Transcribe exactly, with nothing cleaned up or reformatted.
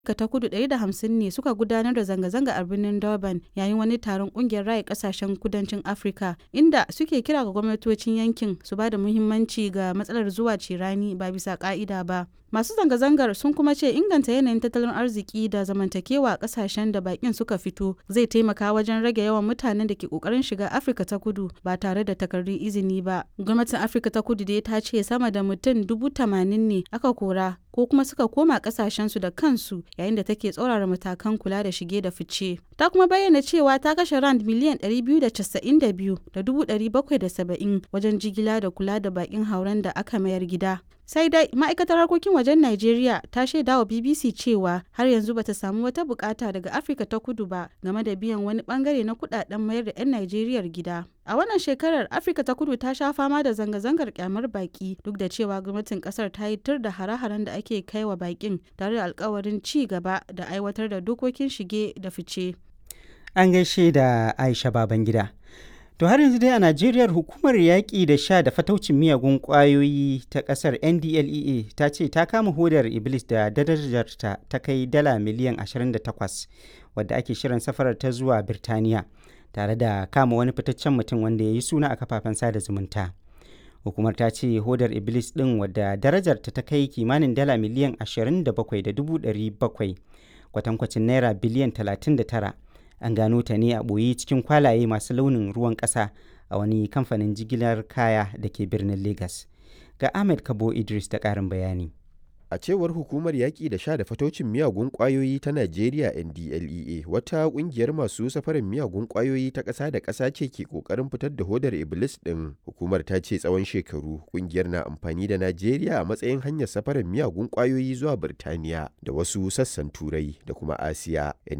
Afirka ta Kudu ɗari da hamsin ne suka gudanar da zanga-zanga a birnin Durban yayin wani taron ƙungiyar raya ƙasashen kudancin Afirka, inda suke kira ga gwamnatocin yankin su ba da muhimmanci ga matsalar zuwa cirani ba bisa ƙa'ida ba. Masu zanga-zangar sun kuma ce inganta yanayin tattalin arziki da zamantakewa a ƙasashen da baƙin suka fito zai taimaka wajen rage yawan mutanen da ke ƙoƙarin shiga Afirka ta Kudu ba tare da takardun izini ba. Gwamnatin Afirka ta Kudu dai ta ce sama da mutum dubu tamanin ne aka kora ko kuma suka koma kasashensu da kansu yayin da take tsaurara matakan kula da shige da fice. Ta kuma bayyana cewa ta kashe rand miliyan ɗari biyu da casa'in da biyu da dubu ɗari bakwai da saba'in wajen jigila da kula da bakin hauren da aka mayar gida. Sai dai ma'aikatar harkokin wajen Najeriya ta shaida wa B B C cewa har yanzu bata samu wata bukata daga Afirka ta Kudu ba game da biyan wani bangare na kudaden mayar da 'yan Najeriyar gida. A wannan shekarar Afirka ta Kudu ta sha fama da zanga-zangar kyamar baki duk da cewa gwamnatin kasar ta yi tur da hare-haren da ake kai wa bakin tare da alkawarin ci gaba da aiwatar da dokokin shige da fice. An gaishe da Aisha Babangida. To har yanzu dai a Najeriya hukumar yaƙi da sha da fataucin miyagun ƙwayoyi ta ƙasar N D L E A ta ce ta kama hodar Iblis da darajarta ta kai dala miliyan ashirin da takwas wadda ake shirin safarar ta zuwa Birtaniya tare da kama wani fitaccen mutum wanda ya yi suna a kafafen sada zumunta. Hukumar ta ce hodar Iblis ɗin wadda darajarta ta kai kimanin dala miliyan ashirin da bakwai da dubu ɗari bakwai kwatankwacin naira biliyan talatin da tara. An gano ta ne a ɓoye cikin kwalaye masu launin ruwan ƙasa a wani kamfanin jigilar kaya da ke birnin Legas. Ga Ahmed Kabo Idris da ƙarin bayani. A cewar hukumar yaƙi da sha da fataucin miyagun ƙwayoyi ta Najeriya N D L E A, wata ƙungiyar masu safarin miyagun ƙwayoyi ta ƙasa da ƙasa ce ke ƙoƙarin fitar da hodar Iblis ɗin. Hukumar ta ce tsawon shekaru ƙungiyar na amfani da Najeriya a matsayin hanyar safarin miyagun ƙwayoyi zuwa Birtaniya da wasu sassan Turai da kuma Asiya. N